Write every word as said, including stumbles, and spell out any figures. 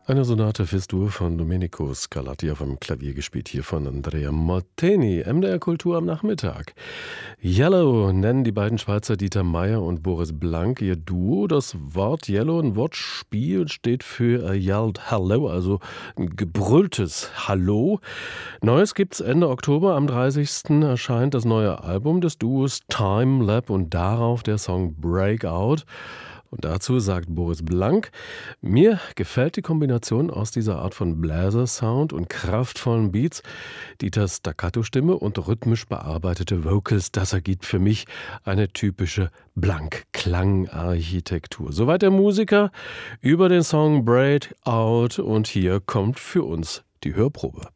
Eine Sonate Fis-Dur von Domenico Scarlatti auf dem Klavier gespielt, hier von Andrea Molteni. M D R Kultur am Nachmittag. Yellow nennen die beiden Schweizer Dieter Meier und Boris Blank ihr Duo. Das Wort Yellow, ein Wortspiel, steht für a yelled hello, also ein gebrülltes Hallo. Neues gibt's Ende Oktober. Am dreißigsten erscheint das neue Album des Duos Time Lab und darauf der Song Breakout. Und dazu sagt Boris Blank: Mir gefällt die Kombination aus dieser Art von Bläsersound und kraftvollen Beats, Dieters Staccato-Stimme und rhythmisch bearbeitete Vocals. Das ergibt für mich eine typische Blank-Klangarchitektur. Soweit der Musiker über den Song Breakout und hier kommt für uns die Hörprobe.